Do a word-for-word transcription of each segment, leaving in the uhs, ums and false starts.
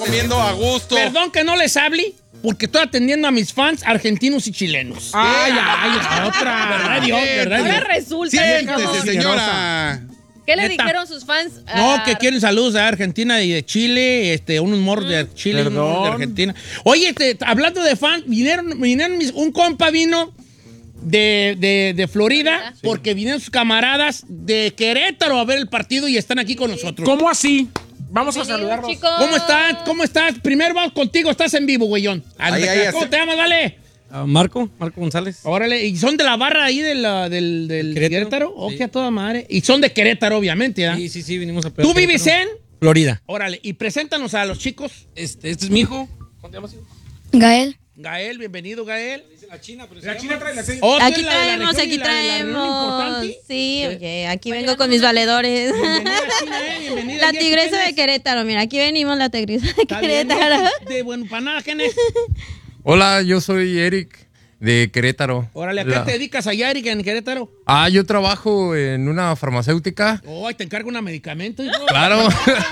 comiendo a gusto. Perdón que no les hable, porque estoy atendiendo a mis fans argentinos y chilenos. Ay, ay, ay, otra. ¿Verdad, Dios? ¿Verdad, Ahora Dios? resulta. Siéntese, señora. ¿Qué le Neta. dijeron sus fans? No, Ah, que quieren saludos de Argentina y de Chile, este, unos morros de Chile y unos morros de Perdón. Argentina. Oye, este, hablando de fans, vinieron, vinieron mis- un compa vino de, de, de Florida, Sí. porque vinieron sus camaradas de Querétaro a ver el partido y están aquí con nosotros. ¿Cómo así? Vamos a bienvenidos, saludarlos. chicos. ¿Cómo estás? ¿Cómo estás? Primero vamos contigo, estás en vivo, güeyón. Ahí, ahí, ¿Cómo así. te llamas, vale? Uh, Marco, Marco González. Órale, ¿y son de la barra ahí de la- del, del Querétaro? Querétaro. Oh, Sí. que a toda madre. Y son de Querétaro, obviamente, ¿ah? Sí, sí, sí, vinimos a ¿Tú vives en? Florida. Órale, y preséntanos a los chicos. Este, este es mi hijo. ¿Cómo te llamas, hijo? Gael. Gael, bienvenido, Gael. La China, pero La China trae la seña. Oh, tú Aquí eres la de la traemos, región y aquí la de la reunión traemos. importante. Sí, oye, aquí vengo Mañana con mis no- valedores. Bienvenida, China, eh, bienvenida. La ¿Y aquí tigresa quién de es? Querétaro, mira, aquí venimos la tigresa de Está bien, Querétaro. De bueno, para nada, ¿quién es? Hola, yo soy Eric de Querétaro. Órale, ¿a qué La- te dedicas allá, Erika, en Querétaro? Ah, yo trabajo en una farmacéutica. Oh, ahí te encargo un medicamento. hijo. Claro.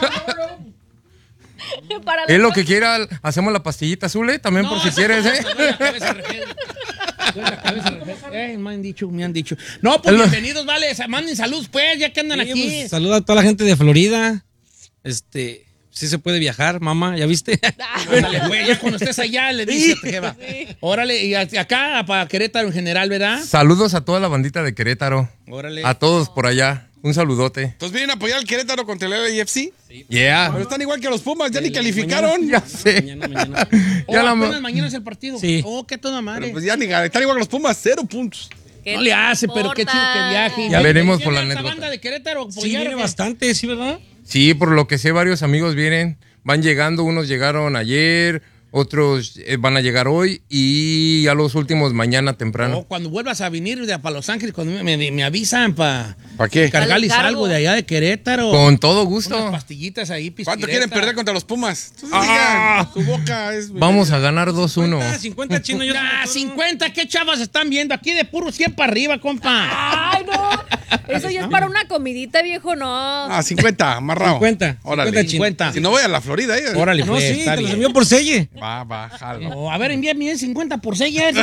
Para Es lo que quiera, hacemos la pastillita azul, ¿eh? También por si esa quieres, no, ¿eh? te doy la cabeza refresca. Te doy la cabeza refresca. Eh, me han dicho, me han dicho. No, pues Es lo- bienvenidos, vale. Manden salud, pues, ya que andan Sí, aquí. pues, saluda a toda la gente de Florida. Este, sí se puede viajar, mamá, ¿ya viste? Ándale, güey, ya cuando estés allá le dices, jefa. Órale, y a- acá para Querétaro en general, ¿verdad? Saludos a toda la bandita de Querétaro. Órale. A todos por allá. Un saludote. Entonces vienen a apoyar al Querétaro contra el L A F C. Yeah. Pero están igual que los Pumas, ya ni calificaron. Ya sé. Mañana, mañana. Oh, Ya la apenas ma- mañana es el partido. Sí. Oh, qué toda madre. Pero pues ya ni ganan. Están igual que los Pumas, cero puntos. ¿Qué No le te hace, pero qué chido que importa? viaje. Ya veremos ¿Viene por la esa anécdota. banda de Querétaro? a Sí, apoyar, viene o qué? bastante, ¿sí, verdad? Sí, por lo que sé, varios amigos vienen. Van llegando, unos llegaron ayer, otros eh, van a llegar hoy y ya los últimos mañana temprano. Oh, cuando vuelvas a venir de para Los Ángeles, cuando me, me- me avisan para ¿Para qué? cargarles Al cargo. algo de allá de Querétaro. Con todo Unas gusto. pastillitas ahí, ¿Cuánto pispiretas. quieren perder contra los Pumas? Entonces Ah. digan, su boca es... Vamos a ganar dos uno. cincuenta, cincuenta chino, yo Ah, soy- cincuenta, ¿qué chavas están viendo? Aquí de puro cien para arriba, compa. Ay, no. Eso ya es para una comidita, viejo, no. Ah, cincuenta, amarrado. cincuenta, Órale. cincuenta, cincuenta. Si no voy a la Florida, eh. Órale, No, pues, sí, está te los bien. envío por selle. Va, va, jalo. Oh, a ver, envíame cincuenta por seis. No,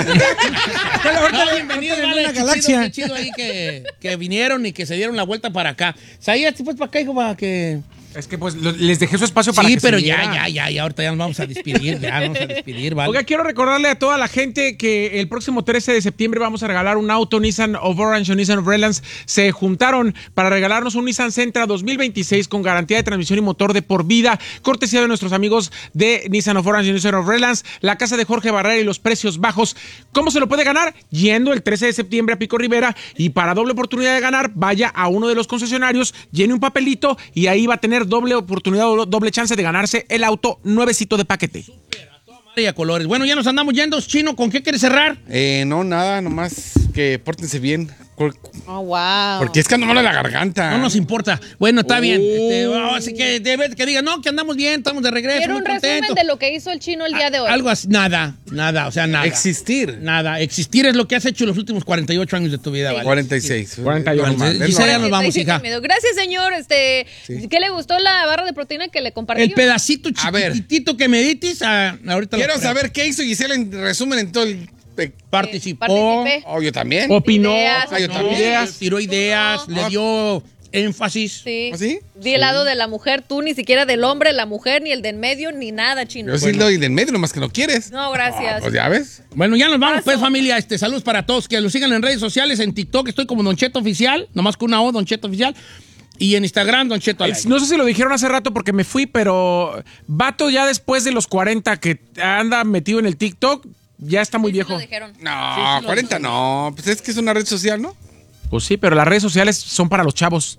bienvenidos, Ahorita vale, en qué una chido, galaxia. qué chido ahí que, que vinieron y que se dieron la vuelta para acá. Saías, pues para acá, hijo, para que... Es que pues lo- les dejé su espacio para Sí, que pero se ya, viera. ya, ya, ya, ahorita ya nos vamos a despedir, ya vamos a despedir, ¿vale? Oiga, quiero recordarle a toda la gente que el próximo trece de septiembre vamos a regalar un auto Nissan of Orange o Nissan of Redlands. Se juntaron para regalarnos un Nissan Sentra dos mil veintiséis con garantía de transmisión y motor de por vida, cortesía de nuestros amigos de Nissan of Orange y Nissan of Redlands, la casa de Jorge Barrera y los precios bajos. ¿Cómo se lo puede ganar? Yendo el trece de septiembre a Pico Rivera y para doble oportunidad de ganar, vaya a uno de los concesionarios, llene un papelito y ahí va a tener doble oportunidad o doble chance de ganarse el auto nuevecito de paquete. Y a colores. Bueno, ya nos andamos yendo, Chino, ¿con qué quieres cerrar? Eh, no, nada, nomás que pórtense bien. Cor- Oh, wow. Porque es que ando mal a la garganta. No nos importa. Bueno, está Oh. bien. Este, oh, así que debe que digan, no, que andamos bien, estamos de regreso. Quiero muy un resumen contentos. de lo que hizo el chino el día de hoy. Algo así, nada, nada, o sea, nada. Existir. Nada, existir es lo que has hecho los últimos cuarenta y ocho años de tu vida, ¿vale? cuarenta y seis. cuarenta y uno. Normal, es Gisela, ya normal. nos vamos, hija. Gracias, señor. Este, Sí. ¿qué le gustó la barra de proteína que le compartió? El pedacito A ver. chiquitito que me ditis, ah, ahorita lo Quiero pruebo. saber qué hizo Gisela en resumen en todo el... pe- Participó, Participé. Oh, yo también. Opinó, Ideas, Ah, yo no. también. ideas. tiró ideas, No. le dio énfasis. Sí. ¿Ah, sí? Di el lado de la mujer, tú ni siquiera del hombre, la mujer, ni el de en medio, ni nada, chino. Yo sí doy del medio, nomás que no quieres. No, gracias. Pues ya ves. Bueno, ya nos vamos, Paso. pues, familia. Este, saludos para todos. Que lo sigan en redes sociales. En TikTok estoy como Don Cheto Oficial, nomás con una O, Don Cheto Oficial. Y en Instagram, Don Cheto al aire. No sé si lo dijeron hace rato porque me fui, pero vato ya después de los cuarenta que anda metido en el TikTok, ya está muy Sí, sí viejo. lo dijeron. No, Sí, sí lo cuarenta no. Pues es que es una red social, ¿no? Pues sí, pero las redes sociales son para los chavos.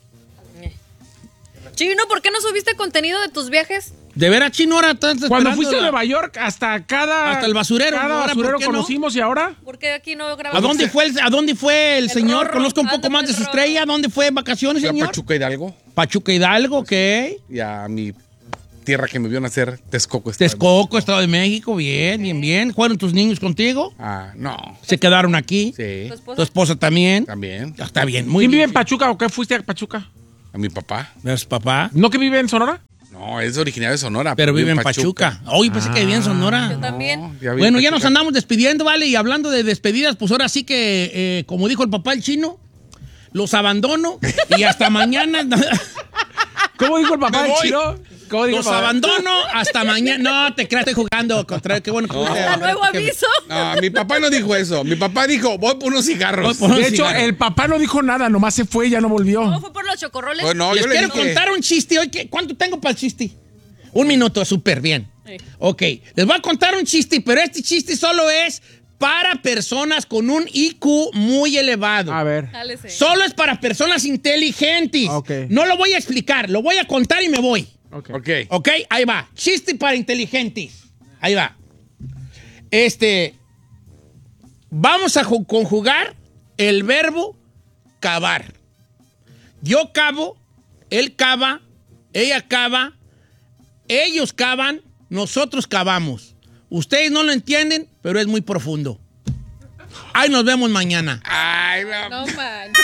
Chino, ¿por qué no subiste contenido de tus viajes? De ver a Chino ahora estás Cuando esperando fuiste a la- Nueva York, hasta cada... Hasta el basurero, Cada ahora, basurero ¿por qué no? conocimos y ahora... ¿Por qué aquí no grabamos? ¿A dónde fue el, a dónde fue el, El señor? Rorro. Conozco un Anda, poco más pues, de su Rorro. estrella. ¿Dónde fue en vacaciones, Fui a señor? Pachuca Hidalgo Pachuca Hidalgo, ok. y a mi tierra que me vio nacer, Texcoco. Estado de Texcoco, Estado de México, bien, bien, bien. ¿Fueron tus niños contigo? México. Ah, no. ¿Se quedaron aquí? Sí, ¿Tu esposa? ¿Tu esposa también? también. Ya está bien, muy ¿Quién vive bien. en Pachuca o qué fuiste a Pachuca? A mi papá. ¿Ves, papá? ¿No que vive en Sonora? No, No, es originario de Sonora. Pero vive en Pachuca. Hoy pensé que vivía en Sonora. Yo también. No, ya vive Bueno, en ya nos Pachuca. andamos despidiendo, ¿vale? Y hablando de despedidas, pues ahora sí que, eh, como dijo el papá el chino, los abandono y hasta mañana. ¿Cómo dijo el papá Me del voy. chino? ¿Cómo dijo Los el papá? abandono hasta mañana. No, te creas, estoy jugando contra qué bueno que No. usted- Hasta nuevo que- aviso. No, mi papá no dijo eso. Mi papá dijo, voy por unos cigarros. Voy por De unos hecho, cigarros. el papá no dijo nada, nomás se fue y ya no volvió. ¿Cómo fue por los chocorroles? Pues no, Les yo le quiero dije. contar un chiste hoy. que- ¿Cuánto tengo para el chiste? Un minuto, súper bien. Sí. Ok, les voy a contar un chiste, pero este chiste solo es para personas con un I Q muy elevado. A ver. Jálese. Solo es para personas inteligentes. Ok. No lo voy a explicar, lo voy a contar y me voy. Ok. Ok. Ok, ahí va. Chiste para inteligentes. Ahí va. Este. Vamos a ju- conjugar el verbo cavar. Yo cavo, él cava, ella cava, ellos cavan, nosotros cavamos. Ustedes no lo entienden, pero es muy profundo. Ahí nos vemos mañana. Ay, va- No man.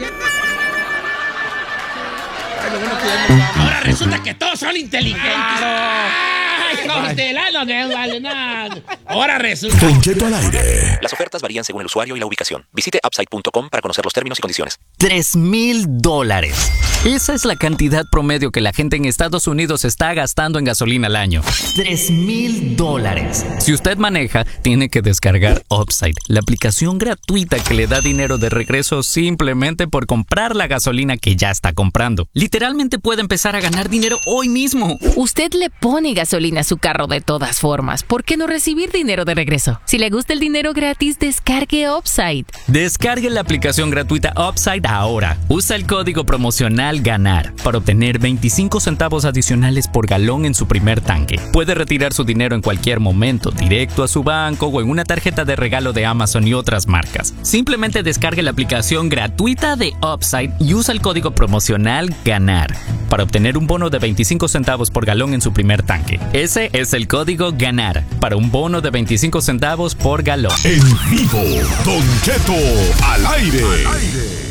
ay, lo bueno que ya nos vamos. Ahora resulta que todos son inteligentes. Ay, hijos de la- no me vale nada. Ahora resulta. Don Cheto al aire. Las ofertas varían según el usuario y la ubicación. Visite upside punto com para conocer los términos y condiciones. Tres mil dólares. Esa es la cantidad promedio que la gente en Estados Unidos está gastando en gasolina al año. Tres mil dólares. Si usted maneja, tiene que descargar Upside, la aplicación gratuita que le da dinero de regreso simplemente por comprar la gasolina que ya está comprando. Literalmente puede empezar a ganar dinero hoy mismo. Usted le pone gasolina a su carro de todas formas. ¿Por qué no recibir dinero de regreso? Si le gusta el dinero gratis, descargue Upside. Descargue la aplicación gratuita Upside ahora. Usa el código promocional GANAR para obtener veinticinco centavos adicionales por galón en su primer tanque. Puede retirar su dinero en cualquier momento, directo a su banco o en una tarjeta de regalo de Amazon y otras marcas. Simplemente descargue la aplicación gratuita de Upside y usa el código promocional GANAR para obtener un bono de veinticinco centavos por galón en su primer tanque. Ese es el código GANAR para un bono de veinticinco centavos por galón. En vivo, Don Cheto al aire.